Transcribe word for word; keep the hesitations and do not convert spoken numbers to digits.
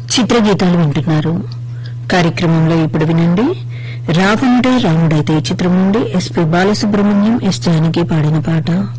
చిత్రగీతాలు వింటున్నారు. కార్యక్రమంలో ఇప్పుడు వినండి రావణుడే రాముడైతే చిత్రం నుండి ఎస్పీ బాలసుబ్రహ్మణ్యం, ఎస్ జానకి పాడిన పాట.